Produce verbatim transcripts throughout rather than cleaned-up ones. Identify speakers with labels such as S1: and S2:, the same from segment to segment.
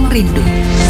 S1: Rindu.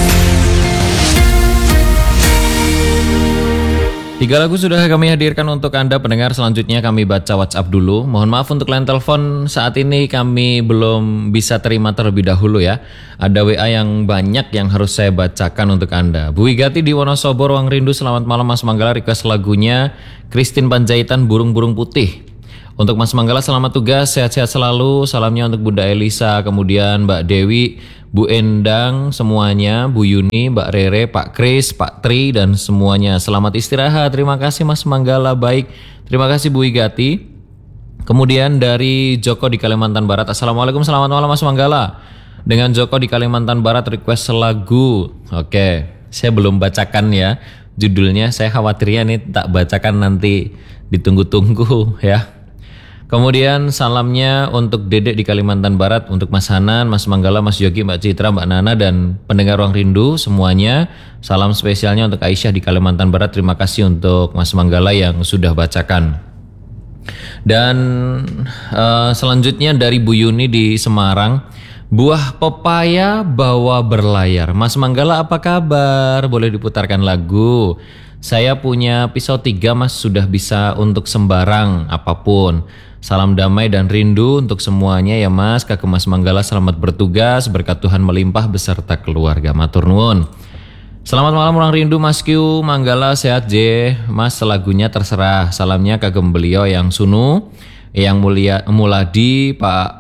S2: Tiga lagu sudah kami hadirkan untuk Anda pendengar. Selanjutnya kami baca WhatsApp dulu. Mohon maaf untuk line telepon saat ini kami belum bisa terima terlebih dahulu ya. Ada W A yang banyak yang harus saya bacakan untuk Anda. Bu Wigati di Wonosobo, Ruang Rindu, selamat malam Mas Manggala. Request lagunya Christine Panjaitan, Burung-Burung Putih. Untuk Mas Manggala selamat tugas, sehat-sehat selalu. Salamnya untuk Bunda Elisa, kemudian Mbak Dewi, Bu Endang, semuanya, Bu Yuni, Mbak Rere, Pak Kris, Pak Tri, dan semuanya. Selamat istirahat. Terima kasih Mas Manggala. Baik, terima kasih Bu Wigati. Kemudian dari Joko di Kalimantan Barat. Assalamualaikum, selamat malam Mas Manggala. Dengan Joko di Kalimantan Barat request lagu. Oke, saya belum bacakan ya judulnya. Saya khawatirnya nih tak bacakan nanti ditunggu-tunggu ya. Kemudian salamnya untuk Dedek di Kalimantan Barat, untuk Mas Hanan, Mas Manggala, Mas Yogi, Mbak Citra, Mbak Nana, dan pendengar Ruang Rindu semuanya. Salam spesialnya untuk Aisyah di Kalimantan Barat. Terima kasih untuk Mas Manggala yang sudah bacakan. Dan uh, selanjutnya dari Bu Yuni di Semarang. Buah pepaya bawa berlayar. Mas Manggala apa kabar? Boleh diputarkan lagu. Saya punya pisau tiga Mas, sudah bisa untuk sembarang apapun. Salam damai dan rindu untuk semuanya ya Mas. Kakek Mas Manggala selamat bertugas, berkat Tuhan melimpah beserta keluarga. Matur nuwun. Selamat malam Ruang Rindu Mas Q, Manggala sehat J. Mas lagunya terserah. Salamnya kagem beliau yang sunu, yang mulia Muladi, Pak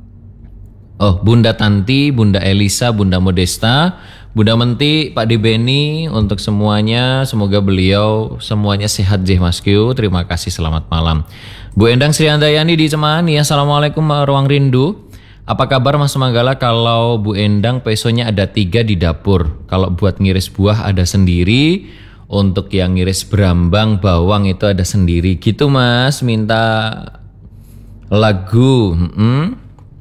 S2: Oh, Bunda Tanti, Bunda Elisa, Bunda Modesta, Bunda Menti, Pak Dibeni, untuk semuanya, semoga beliau semuanya sehat J Mas Q. Terima kasih, selamat malam. Bu Endang Sri Handayani di Cemani, Assalamualaikum Ruang Rindu. Apa kabar Mas Manggala? Kalau Bu Endang pesonya ada tiga di dapur. Kalau buat ngiris buah ada sendiri. Untuk yang ngiris berambang, bawang itu ada sendiri. Gitu Mas, minta lagu. Hmm?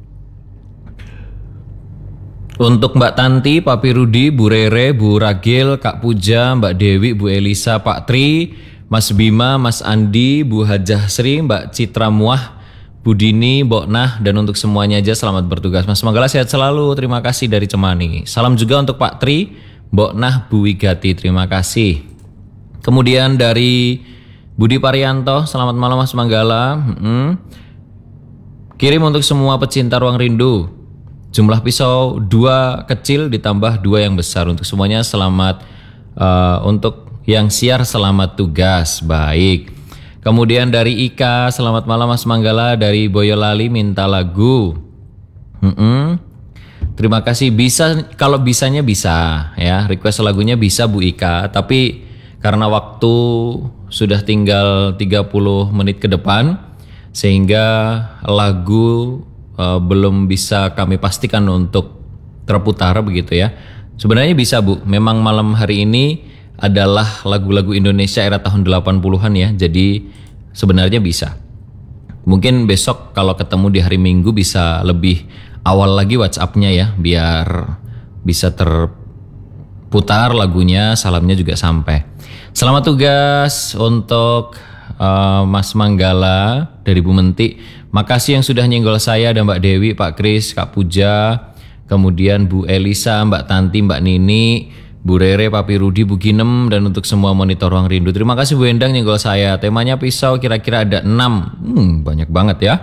S2: Untuk Mbak Tanti, Papi Rudi, Bu Rere, Bu Ragil, Kak Puja, Mbak Dewi, Bu Elisa, Pak Tri, Mas Bima, Mas Andi, Bu Hajah Sri, Mbak Citra Muah, Bu Dini, Mbok Nah, dan untuk semuanya aja selamat bertugas. Mas Manggala sehat selalu, terima kasih dari Cemani. Salam juga untuk Pak Tri, Mbok Nah, Bu Wigati, terima kasih. Kemudian dari Budi Parianto, selamat malam Mas Manggala. Hmm. Kirim untuk semua pecinta Ruang Rindu. Jumlah pisau dua kecil ditambah dua yang besar. Untuk semuanya selamat, uh, untuk yang siar selamat tugas. Baik. Kemudian dari Ika, selamat malam Mas Manggala. Dari Boyolali minta lagu. Mm-mm. Terima kasih. Bisa, kalau bisanya bisa ya. Request lagunya bisa Bu Ika. Tapi karena waktu sudah tinggal tiga puluh menit ke depan, sehingga lagu Uh, belum bisa kami pastikan untuk terputar begitu ya. Sebenarnya bisa Bu, memang malam hari ini adalah lagu-lagu Indonesia era tahun delapan puluhan ya. Jadi sebenarnya bisa. Mungkin besok kalau ketemu di hari Minggu bisa lebih awal lagi WhatsApp-nya ya, biar bisa terputar lagunya, salamnya juga sampai. Selamat tugas untuk uh, Mas Manggala dari Bu Menti. Makasih yang sudah nyenggol saya dan Mbak Dewi, Pak Kris, Kak Puja, kemudian Bu Elisa, Mbak Tanti, Mbak Nini, Bu Rere, Papi Rudi, Bu Ginem, dan untuk semua monitor Ruang Rindu. Terima kasih Bu Endang nyenggol saya. Temanya pisau, kira-kira ada enam. Hmm, banyak banget ya.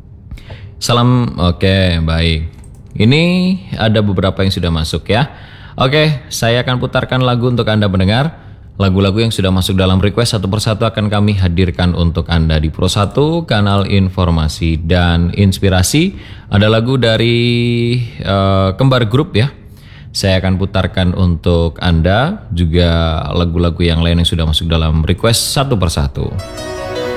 S2: Salam, oke, baik. Ini ada beberapa yang sudah masuk ya. Oke, saya akan putarkan lagu untuk Anda mendengar. Lagu-lagu yang sudah masuk dalam request satu persatu akan kami hadirkan untuk Anda di Pro satu, kanal informasi dan inspirasi. Ada lagu dari uh, Kembar Group ya. Saya akan putarkan untuk Anda, juga lagu-lagu yang lain yang sudah masuk dalam request satu persatu.